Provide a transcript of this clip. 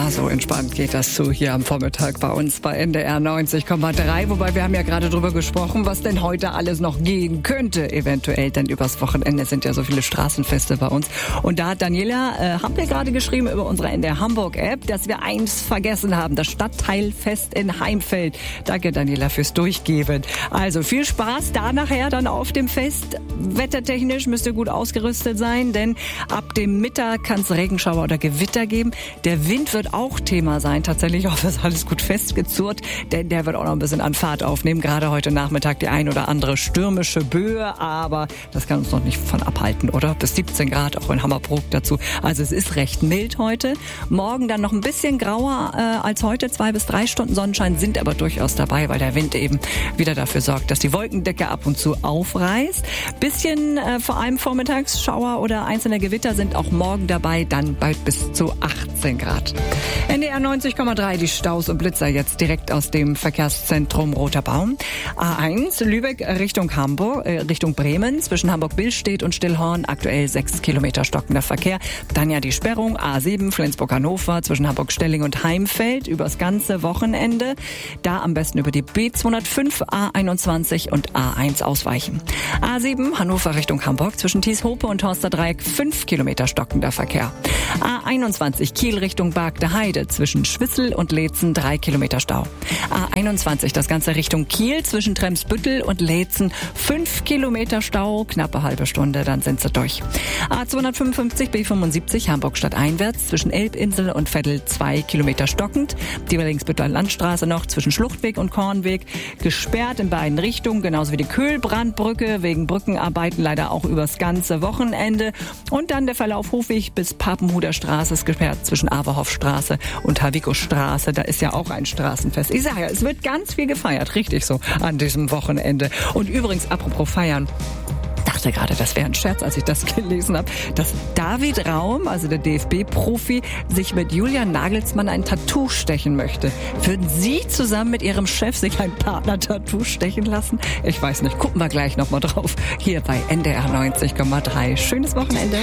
so entspannt geht das zu hier am Vormittag bei uns bei NDR 90,3. Wobei wir haben ja gerade drüber gesprochen, was denn heute alles noch gehen könnte, eventuell. Denn übers Wochenende sind ja so viele Straßenfeste bei uns. Und da hat Daniela Hampel gerade geschrieben über unsere NDR Hamburg-App, dass wir eins vergessen haben, das Stadtteilfest in Heimfeld. Danke, Daniela, fürs Durchgeben. Also viel Spaß da nachher dann auf dem Fest. Wettertechnisch müsst ihr gut ausgerüstet sein, denn ab dem Mittag kann es Regenschauer oder Gewitter geben. Der Wind wird auch Thema sein. Tatsächlich auch ist alles gut festgezurrt, denn der wird auch noch ein bisschen an Fahrt aufnehmen. Gerade heute Nachmittag die ein oder andere stürmische Böe, aber das kann uns noch nicht von abhalten, oder? Bis 17 Grad auch in Hammerbrook dazu. Also es ist recht mild heute. Morgen dann noch ein bisschen grauer als heute. 2 bis 3 Stunden Sonnenschein sind aber durchaus dabei, weil der Wind eben wieder dafür sorgt, dass die Wolkendecke ab und zu aufreißt. Bisschen vor allem Vormittagsschauer oder einzelne Gewitter sind auch morgen dabei, dann bald bis zu 18 Grad. NDR 90,3, die Staus und Blitzer jetzt direkt aus dem Verkehrszentrum Roter Baum. A1 Lübeck Richtung Hamburg, Richtung Bremen, zwischen Hamburg-Billstedt und Stillhorn, aktuell 6 Kilometer stockender Verkehr. Dann ja die Sperrung A7 Flensburg-Hannover zwischen Hamburg-Stelling und Heimfeld übers ganze Wochenende. Da am besten über die B205, A21 und A1 ausweichen. A7 Hannover Richtung Hamburg zwischen Thieshope und Horsterdreieck 5 Kilometer stockender Verkehr. A21 Kiel Richtung Bargte Heide zwischen Schwissel und Leetzen 3 Kilometer Stau. A21 das Ganze Richtung Kiel zwischen Tremsbüttel und Leetzen 5 Kilometer Stau, knappe halbe Stunde, dann sind sie durch. A255 B75 Hamburg stadteinwärts zwischen Elbinsel und Veddel 2 Kilometer stockend. Die Wellingsbütteler Landstraße noch zwischen Schluchtweg und Kornweg gesperrt in beiden Richtungen, genauso wie die Köhlbrandbrücke wegen Brückenarbeiten leider auch übers ganze Wochenende. Und dann der Verlauf Hofweg bis Papenhuder Straße ist gesperrt zwischen Averhoffstraße und Haviko-Straße. Da ist ja auch ein Straßenfest. Ich sage ja, es wird ganz viel gefeiert, richtig so, an diesem Wochenende. Und übrigens, apropos feiern, dachte gerade, das wäre ein Scherz, als ich das gelesen habe, dass David Raum, also der DFB-Profi, sich mit Julian Nagelsmann ein Tattoo stechen möchte. Würden Sie zusammen mit Ihrem Chef sich ein Partner-Tattoo stechen lassen? Ich weiß nicht, gucken wir gleich nochmal drauf. Hier bei NDR 90,3. Schönes Wochenende.